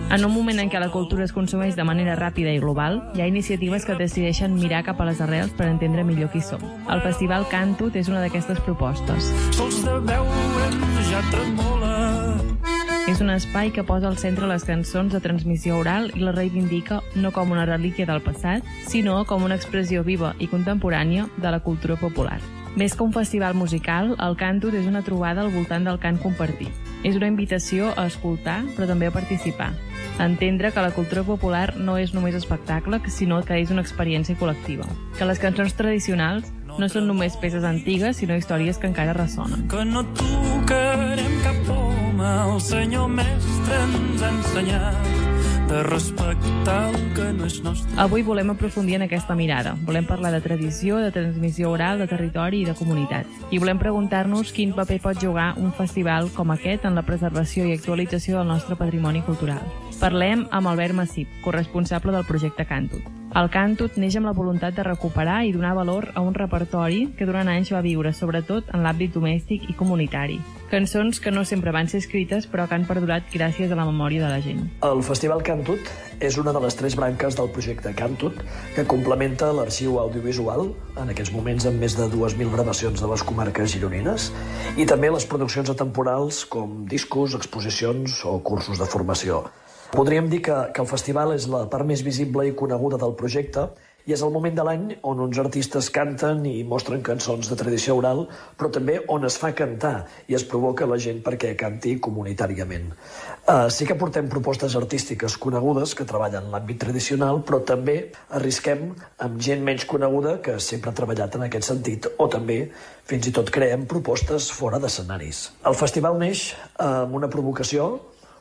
En un moment en què la cultura es consumeix de manera ràpida i global, hi ha iniciatives que decideixen mirar cap a les arrels per entendre millor qui som. El Festival Cantut és una d'aquestes propostes. Sols de veure'ns ja tremola. És un espai que posa al centre les cançons de transmissió oral i les reivindica no com una relíquia del passat, sinó com una expressió viva i contemporània de la cultura popular. Més que un festival musical, el Cantut és una trobada al voltant del cant compartit. És una invitació a escoltar, però també a participar. A entendre que la cultura popular no és només espectacle, sinó que és una experiència col·lectiva. Que les cançons tradicionals no són només peces antigues, sinó històries que encara ressonen. Que no tocarem cap home, el senyor mestre ens ha ensenyat de respectar el que no és nostre. Avui volem aprofundir en aquesta mirada. Volem parlar de tradició, de transmissió oral, de territori i de comunitat. I volem preguntar-nos quin paper pot jugar un festival com aquest en la preservació i actualització del nostre patrimoni cultural. Parlem amb Albert Massip, corresponsable del projecte Cantut. El Cantut neix amb la voluntat de recuperar i donar valor a un repertori que durant anys va viure, sobretot en l'àmbit domèstic i comunitari. Cançons que no sempre van ser escrites, però que han perdurat gràcies a la memòria de la gent. El Festival Cantut és una de les 3 branques del projecte Cantut que complementa l'arxiu audiovisual, en aquests moments amb més de 2.000 gravacions de les comarques gironines, i també les produccions atemporals com discos, exposicions o cursos de formació. Podríem dir que el festival és la part més visible i coneguda del projecte i és el moment de l'any on uns artistes canten i mostren cançons de tradició oral, però també on es fa cantar i es provoca la gent perquè canti comunitàriament. Sí que portem propostes artístiques conegudes que treballen en l'àmbit tradicional, però també arrisquem amb gent menys coneguda que sempre ha treballat en aquest sentit, o també fins i tot creem propostes fora d'escenaris. El festival neix amb una provocació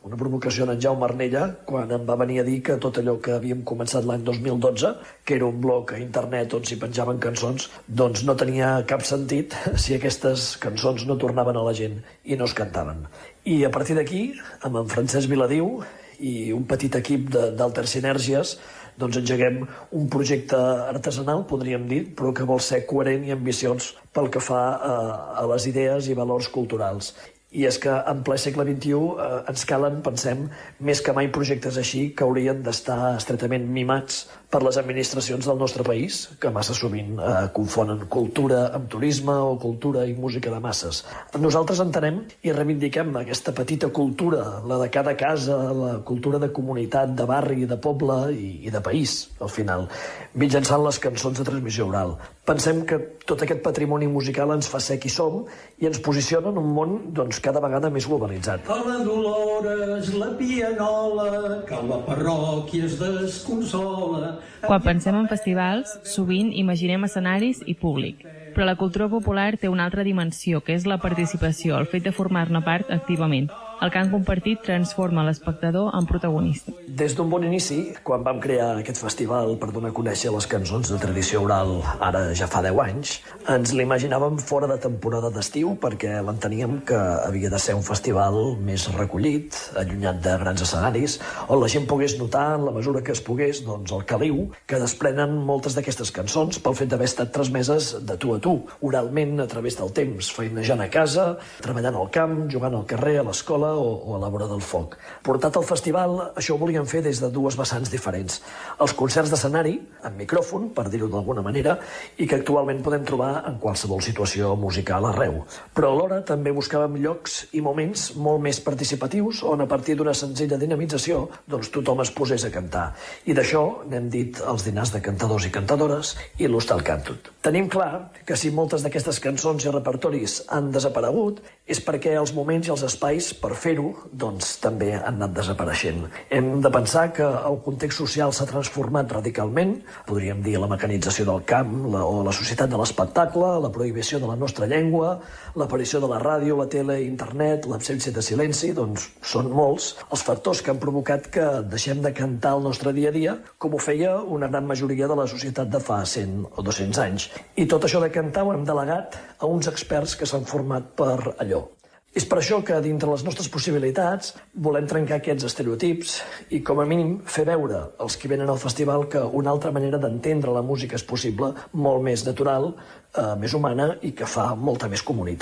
en Jaume Arnella, quan em va venir a dir que tot allò que havíem començat l'any 2012, que era un blog a internet on s'hi penjaven cançons, doncs no tenia cap sentit si aquestes cançons no tornaven a la gent i no es cantaven. I a partir d'aquí, amb en Francesc Viladiu i un petit equip d'Alter Sinergies, doncs engeguem un projecte artesanal, podríem dir, però que vol ser coherent i ambiciós pel que fa a les idees i valors culturals. I és que en ple segle XXI ens calen, pensem, més que mai projectes així que haurien d'estar estretament mimats per les administracions del nostre país, que massa sovint confonen cultura amb turisme o cultura i música de masses. Nosaltres entenem i reivindiquem aquesta petita cultura, la de cada casa, la cultura de comunitat, de barri, de poble i de país, al final, mitjançant les cançons de transmissió oral. Pensem que tot aquest patrimoni musical ens fa ser qui som i ens posiciona en un món cada vegada més globalitzat. A la Dolores, la pianola, que la parròquia es desconsola. Quan pensem en festivals, sovint imaginem escenaris i públic. Però la cultura popular té una altra dimensió, que és la participació, el fet de formar-ne part activament. El cant compartit transforma l'espectador en protagonista. Des d'un bon inici, quan vam crear aquest festival per donar a conèixer les cançons de tradició oral, ara ja fa 10 anys, ens l'imaginàvem fora de temporada d'estiu perquè l'enteníem que havia de ser un festival més recollit, allunyat de grans escenaris, on la gent pogués notar, en la mesura que es pogués, doncs el caliu que desprenen moltes d'aquestes cançons pel fet d'haver estat transmeses de tu a tu, oralment a través del temps, feinejant a casa, treballant al camp, jugant al carrer, a l'escola o a la vora del foc. Portat al festival, això ho volíem fer des de 2 vessants diferents. Els concerts d'escenari, amb micròfon, per dir-ho d'alguna manera, i que actualment podem trobar en qualsevol situació musical arreu. Però alhora també buscàvem llocs i moments molt més participatius on a partir d'una senzilla dinamització doncs tothom es posés a cantar. I d'això n'hem dit els dinars de cantadors i cantadores i l'Hostal Cantut. Tenim clar que si moltes d'aquestes cançons i repertoris han desaparegut és perquè els moments i els espais per fer-ho, doncs també han anat desapareixent. Hem de pensar que el context social s'ha transformat radicalment, podríem dir la mecanització del camp o la societat de l'espectacle, la prohibició de la nostra llengua, l'aparició de la ràdio, la tele, internet, l'absència de silenci, doncs són molts els factors que han provocat que deixem de cantar el nostre dia a dia, com ho feia una gran majoria de la societat de fa 100 o 200 anys. I tot això de cantar ho hem delegat a uns experts que s'han format per allò. És per això que, dintre les nostres possibilitats, volem trencar aquests estereotips i, com a mínim, fer veure als qui venen al festival que una altra manera d'entendre la música és possible, molt més natural, més humana i que fa molta més comunitat.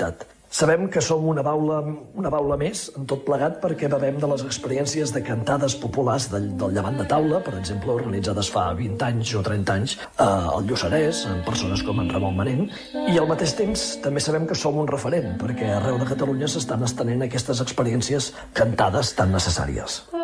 Sabem que som una baula més en tot plegat perquè bevem de les experiències de cantades populars del llevant de taula, per exemple, organitzades fa 20 anys o 30 anys al Lluçanès, amb persones com en Ramon Manent, i al mateix temps també sabem que som un referent, perquè arreu de Catalunya s'estan estenent aquestes experiències cantades tan necessàries.